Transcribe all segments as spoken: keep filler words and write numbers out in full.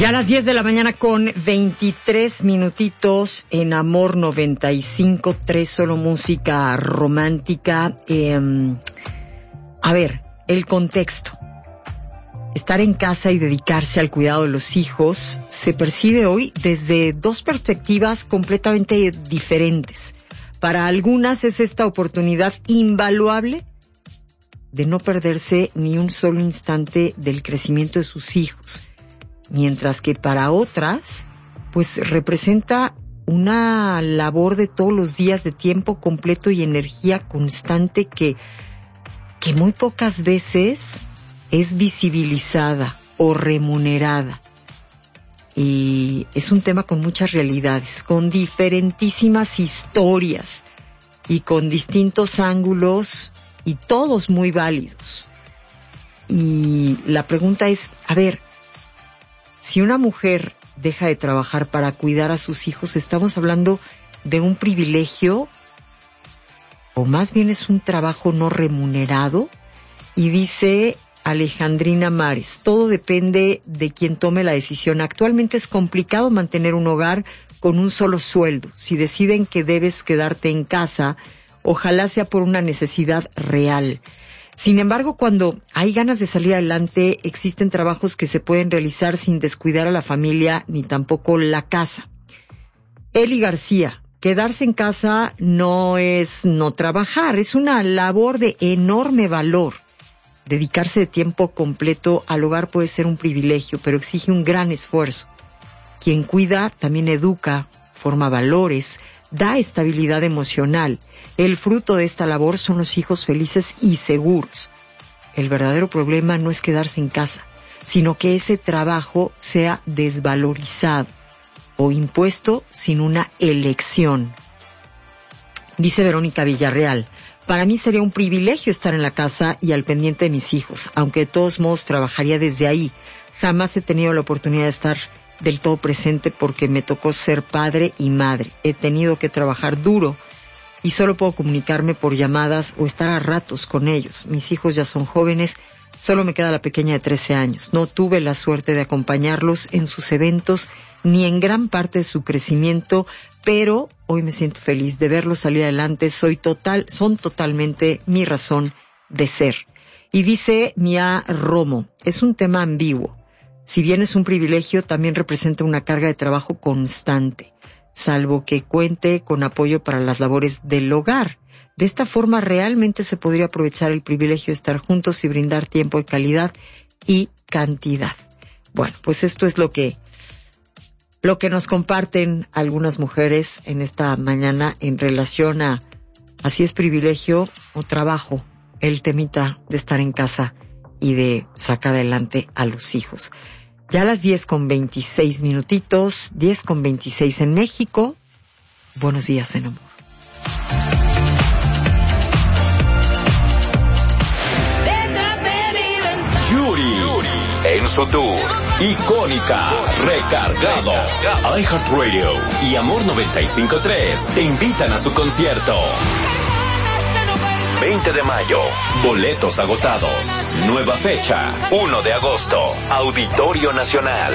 Ya a las diez de la mañana con veintitrés minutitos en Amor noventa y cinco punto tres, solo música romántica. Eh, a ver, el contexto. Estar en casa y dedicarse al cuidado de los hijos se percibe hoy desde dos perspectivas completamente diferentes. Para algunas es esta oportunidad invaluable de no perderse ni un solo instante del crecimiento de sus hijos, mientras que para otras, pues representa una labor de todos los días de tiempo completo y energía constante que, que muy pocas veces es visibilizada o remunerada. Y es un tema con muchas realidades, con diferentísimas historias y con distintos ángulos y todos muy válidos. Y la pregunta es, a ver, si una mujer deja de trabajar para cuidar a sus hijos, ¿estamos hablando de un privilegio o más bien es un trabajo no remunerado? Y dice Alejandrina Mares, todo depende de quien tome la decisión. Actualmente es complicado mantener un hogar con un solo sueldo. Si deciden que debes quedarte en casa, ojalá sea por una necesidad real. Sin embargo, cuando hay ganas de salir adelante, existen trabajos que se pueden realizar sin descuidar a la familia ni tampoco la casa. Eli García, quedarse en casa no es no trabajar, es una labor de enorme valor. Dedicarse de tiempo completo al hogar puede ser un privilegio, pero exige un gran esfuerzo. Quien cuida también educa, forma valores, da estabilidad emocional. El fruto de esta labor son los hijos felices y seguros. El verdadero problema no es quedarse en casa, sino que ese trabajo sea desvalorizado o impuesto sin una elección. Dice Verónica Villarreal, para mí sería un privilegio estar en la casa y al pendiente de mis hijos, aunque de todos modos trabajaría desde ahí. Jamás he tenido la oportunidad de estar del todo presente porque me tocó ser padre y madre. He tenido que trabajar duro y solo puedo comunicarme por llamadas o estar a ratos con ellos. Mis hijos ya son jóvenes, solo me queda la pequeña de trece años. No tuve la suerte de acompañarlos en sus eventos ni en gran parte de su crecimiento, pero hoy me siento feliz de verlos salir adelante. Soy total, son totalmente mi razón de ser. Y dice Mia Romo, es un tema ambiguo. Si bien es un privilegio, también representa una carga de trabajo constante, salvo que cuente con apoyo para las labores del hogar. De esta forma realmente se podría aprovechar el privilegio de estar juntos y brindar tiempo de calidad y cantidad. Bueno, pues esto es lo que lo que nos comparten algunas mujeres en esta mañana en relación a, así es privilegio o trabajo, el temita de estar en casa y de sacar adelante a los hijos. Ya a las diez con veintiséis minutitos, diez con veintiséis en México. Buenos días en amor. Yuri, en su tour Icónica, Recargado, iHeartRadio y Amor noventa y cinco punto tres te invitan a su concierto. veinte de mayo, boletos agotados. Nueva fecha, uno de agosto, Auditorio Nacional.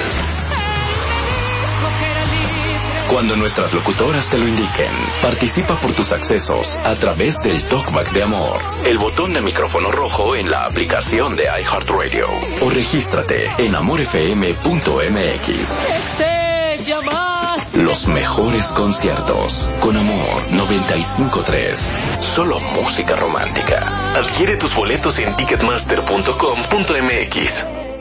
Cuando nuestras locutoras te lo indiquen, participa por tus accesos a través del Talkback de Amor, el botón de micrófono rojo en la aplicación de iHeartRadio, o regístrate en amor f m punto m x. Los mejores conciertos con Amor noventa y cinco punto tres. Solo música romántica. Adquiere tus boletos en ticketmaster punto com punto m x.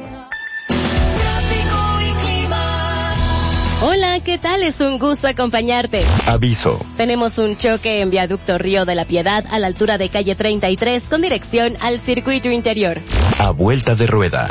Hola, ¿qué tal? Es un gusto acompañarte. Aviso. Tenemos un choque en Viaducto Río de la Piedad a la altura de calle treinta y tres con dirección al circuito interior. A vuelta de rueda.